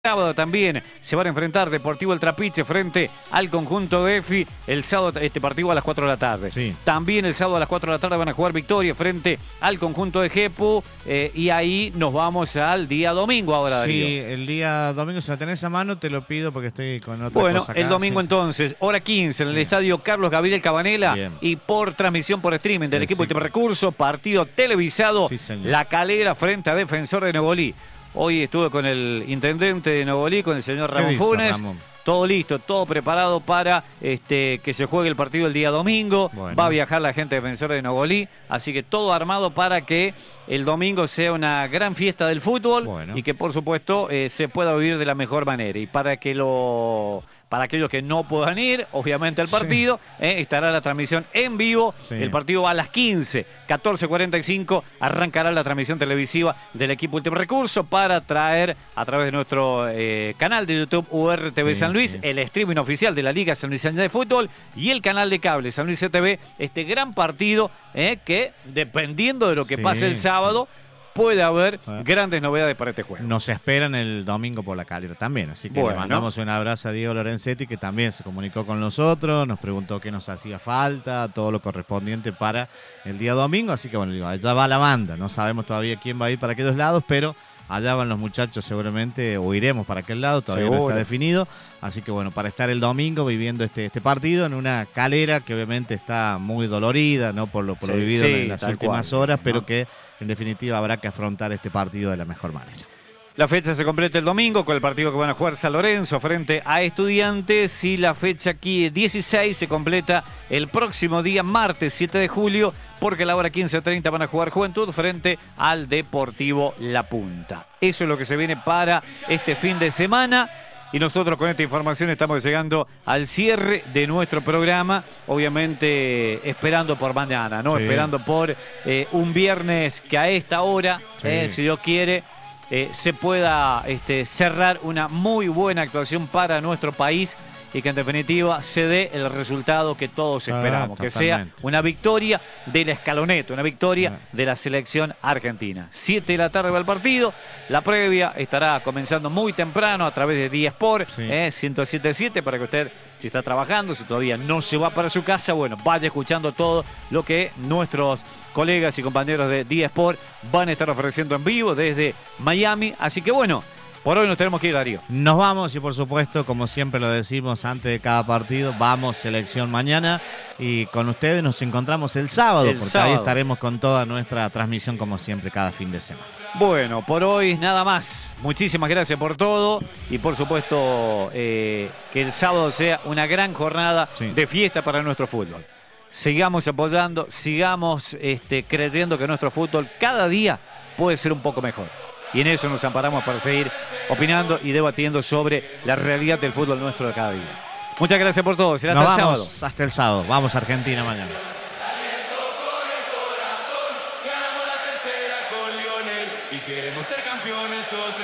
Sábado también se van a enfrentar Deportivo El Trapiche frente al conjunto de EFI. El sábado este partido a las 4 de la tarde. Sí. También el sábado a las 4 de la tarde van a jugar Victoria frente al conjunto de Jepu. Y ahí nos vamos al día domingo ahora, Sí, Darío. el día domingo, si lo tenés a mano, te lo pido porque estoy con otra Bueno, cosa acá. el domingo Sí. entonces, hora 15 en el Sí. estadio Carlos Gabriel Cabanela. Bien. Y por transmisión por streaming del equipo Exacto. Último Recurso, partido televisado, Sí, señor. La Calera frente a Defensor de Novolí. Hoy estuve con el intendente de Novolí, con el señor ¿Qué Ramón dice, Funes. Ramón? Todo listo, todo preparado para que se juegue el partido el día domingo. Bueno. Va a viajar la gente defensora de Novolí, así que todo armado para que el domingo sea una gran fiesta del fútbol. Bueno. Y que por supuesto se pueda vivir de la mejor manera. Y para aquellos que no puedan ir, obviamente al Sí. partido, estará la transmisión en vivo. Sí. El partido va a las 15, 14:45, arrancará la transmisión televisiva del equipo Último Recurso para traer a través de nuestro canal de YouTube URTV Sí, San Luis, sí. el streaming oficial de la Liga Sanluiseña de Fútbol y el canal de cable San Luis TV, este gran partido que, dependiendo de lo que Sí, pase el sábado, puede haber Ah. grandes novedades para este juego. Nos esperan el domingo por la Calera también, así que Bueno. le mandamos un abrazo a Diego Lorenzetti, que también se comunicó con nosotros, nos preguntó qué nos hacía falta, todo lo correspondiente para el día domingo, así que bueno, digo, allá va la banda, no sabemos todavía quién va a ir para aquellos lados, pero allá van los muchachos seguramente, o iremos para aquel lado, todavía no Seguro. está definido, así que bueno, para estar el domingo viviendo este partido en una Calera que obviamente está muy dolorida, ¿no? Por lo Sí, vivido sí, en las tal últimas cual, horas, ¿no? pero que en definitiva habrá que afrontar este partido de la mejor manera. La fecha se completa el domingo con el partido que van a jugar San Lorenzo frente a Estudiantes, y la fecha aquí 16 se completa el próximo día martes 7 de julio porque a la hora 15:30 van a jugar Juventud frente al Deportivo La Punta. Eso es lo que se viene para este fin de semana. Y nosotros con esta información estamos llegando al cierre de nuestro programa, obviamente esperando por mañana, ¿no? Sí. Esperando por un viernes que a esta hora, Sí. si Dios quiere, se pueda cerrar una muy buena actuación para nuestro país y que en definitiva se dé el resultado que todos esperamos, que sea totalmente. una victoria de la escaloneta, una victoria de la selección argentina. 7 de la tarde va el partido, la previa estará comenzando muy temprano a través de D-Sport, Sí. 107.7, para que usted, si está trabajando, si todavía no se va para su casa, bueno, vaya escuchando todo lo que nuestros colegas y compañeros de D-Sport van a estar ofreciendo en vivo desde Miami. Así que bueno, por hoy nos tenemos que ir, Darío. Nos vamos y por supuesto, como siempre lo decimos antes de cada partido, vamos selección mañana y con ustedes nos encontramos el sábado, El porque sábado. ahí estaremos con toda nuestra transmisión como siempre cada fin de semana. Bueno, por hoy nada más. Muchísimas gracias por todo y por supuesto que el sábado sea una gran jornada Sí. de fiesta para nuestro fútbol. Sigamos apoyando, sigamos creyendo que nuestro fútbol cada día puede ser un poco mejor. Y en eso nos amparamos para seguir opinando y debatiendo sobre la realidad del fútbol nuestro de cada día. Muchas gracias por todo. Será Nos hasta el vamos sábado. hasta el sábado. Vamos a Argentina mañana. Ganamos la tercera con Lionel y queremos ser campeones otra